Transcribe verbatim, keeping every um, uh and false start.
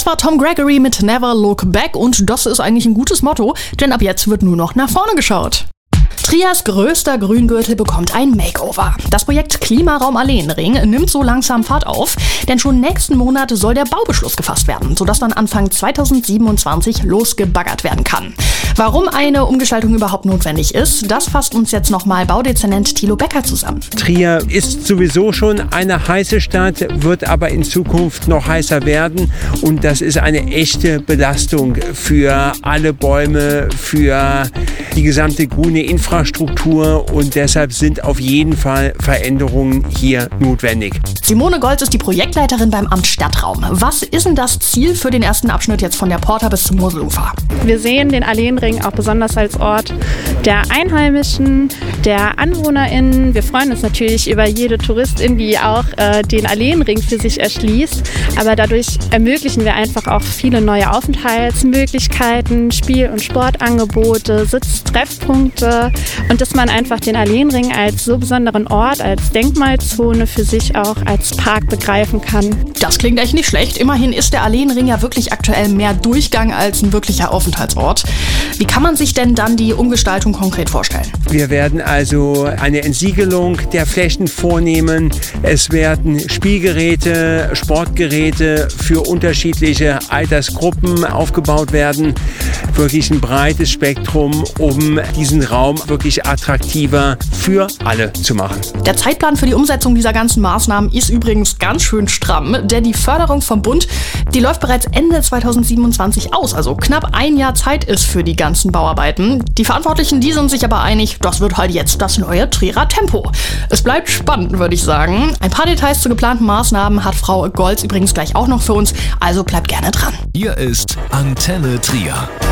Das war Tom Gregory mit Never Look Back und das ist eigentlich ein gutes Motto, denn ab jetzt wird nur noch nach vorne geschaut. Triers größter Grüngürtel bekommt ein Makeover. Das Projekt Klimaraum Alleenring nimmt so langsam Fahrt auf, denn schon nächsten Monat soll der Baubeschluss gefasst werden, sodass dann Anfang zweitausendsiebenundzwanzig losgebaggert werden kann. Warum eine Umgestaltung überhaupt notwendig ist, das fasst uns jetzt nochmal Baudezernent Thilo Becker zusammen. Trier ist sowieso schon eine heiße Stadt, wird aber in Zukunft noch heißer werden und das ist eine echte Belastung für alle Bäume, für die gesamte grüne Infrastruktur und deshalb sind auf jeden Fall Veränderungen hier notwendig. Simone Golz ist die Projektleiterin beim Amt Stadtraum. Was ist denn das Ziel für den ersten Abschnitt jetzt von der Porta bis zum Moselufer? Wir sehen den Alleenring auch besonders als Ort der Einheimischen, der AnwohnerInnen. Wir freuen uns natürlich über jede Touristin, die auch äh, den Alleenring für sich erschließt. Aber dadurch ermöglichen wir einfach auch viele neue Aufenthaltsmöglichkeiten, Spiel- und Sportangebote, Sitztreffpunkte und dass man einfach den Alleenring als so besonderen Ort, als Denkmalzone für sich auch als Park begreifen kann. Das klingt echt nicht schlecht. Immerhin ist der Alleenring ja wirklich aktuell mehr Durchgang als ein wirklicher Aufenthaltsort. Wie kann man sich denn dann die Umgestaltung konkret vorstellen? Wir werden also eine Entsiegelung der Flächen vornehmen. Es werden Spielgeräte, Sportgeräte für unterschiedliche Altersgruppen aufgebaut werden. Wirklich ein breites Spektrum, um diesen Raum wirklich attraktiver für alle zu machen. Der Zeitplan für die Umsetzung dieser ganzen Maßnahmen ist übrigens ganz schön stramm, denn die Förderung vom Bund, die läuft bereits Ende zweitausendsiebenundzwanzig aus, also knapp ein Jahr Zeit ist für die ganzen Bauarbeiten. Die Verantwortlichen, die sind sich aber einig, das wird halt jetzt das neue Trierer Tempo. Es bleibt spannend, würde ich sagen. Ein paar Details zu geplanten Maßnahmen hat Frau Golz übrigens gleich auch noch für uns, also bleibt gerne dran. Hier ist Antenne Trier.